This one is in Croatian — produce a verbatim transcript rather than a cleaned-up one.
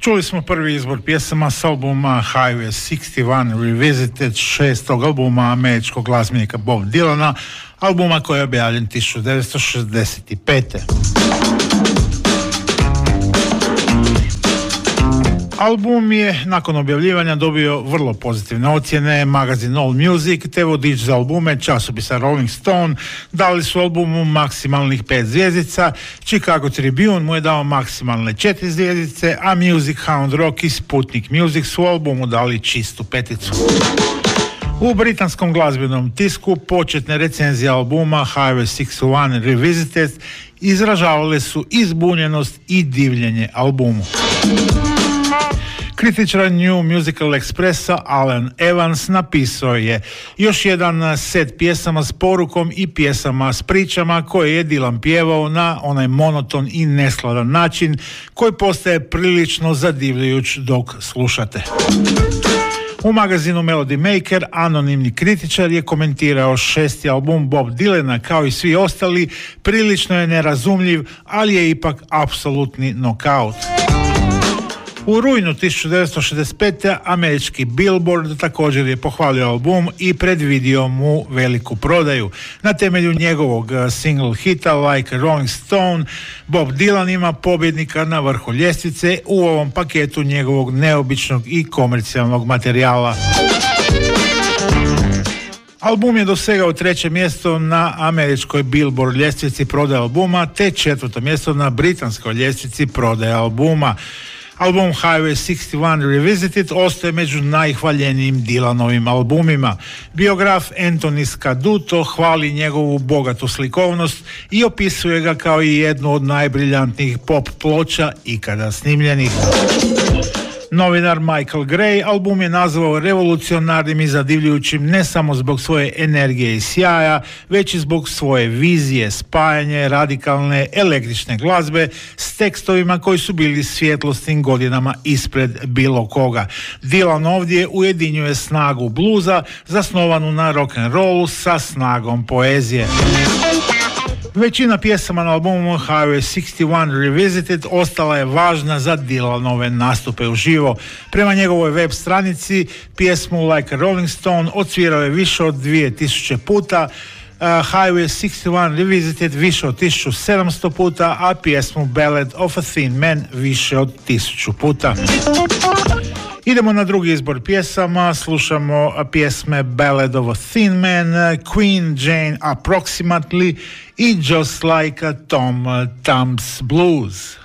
Čuli smo prvi izbor pjesama s albuma Highway šezdeset jedan Revisited, šestog albuma američkog glazbenika Bob Dylana, albuma koji je objavljen tisuću devetsto šezdeset pete. Album je nakon objavljivanja dobio vrlo pozitivne ocjene. Magazin All Music te vodič za albume časopisa Rolling Stone dali su albumu maksimalnih pet zvjezdica, Chicago Tribune mu je dao maksimalne četiri zvjezdice, a Music Hound Rock i Sputnik Music su albumu dali čistu peticu. U britanskom glazbenom tisku početne recenzije albuma Highway šezdeset jedan Revisited izražavale su i zbunjenost i divljenje albumu. Kritičar New Musical Expressa Alan Evans napisao je još jedan set pjesama s porukom i pjesama s pričama koje je Dylan pjevao na onaj monoton i neskladan način koji postaje prilično zadivljujuć dok slušate. U magazinu Melody Maker anonimni kritičar je komentirao šesti album Bob Dylana kao i svi ostali, prilično je nerazumljiv, ali je ipak apsolutni nokaut. U rujnu tisuću devetsto šezdeset pete američki Billboard također je pohvalio album i predvidio mu veliku prodaju. Na temelju njegovog single hita Like a Rolling Stone, Bob Dylan ima pobjednika na vrhu ljestvice u ovom paketu njegovog neobičnog i komercijalnog materijala. Album je dosegao treće mjesto na američkoj Billboard ljestvici prodaje albuma te četvrto mjesto na britanskoj ljestvici prodaje albuma. Album Highway šezdeset jedan Revisited ostaje među najhvaljenijim Dylanovim albumima. Biograf Anthony Scaduto hvali njegovu bogatu slikovnost i opisuje ga kao i jednu od najbriljantnijih pop ploča ikada snimljenih. Novinar Michael Gray album je nazvao revolucionarnim i zadivljujućim ne samo zbog svoje energije i sjaja, već i zbog svoje vizije, spajanje radikalne električne glazbe s tekstovima koji su bili svjetlosnim godinama ispred bilo koga. Dylan ovdje ujedinjuje snagu bluza zasnovanu na rock'n'rollu sa snagom poezije. Većina pjesama na albumu Highway šezdeset jedan Revisited ostala je važna za Dylanove nastupe uživo. Prema njegovoj web stranici pjesmu Like a Rolling Stone odsvirao je više od dvije tisuće puta, uh, Highway šezdeset jedan Revisited više od tisuću sedamsto puta, a pjesmu Ballad of a Thin Man više od tisuću puta. Idemo na drugi izbor pjesama, slušamo pjesme Ballad of a Thin Man, Queen Jane Approximately i Just Like a Tom Thumb's Blues.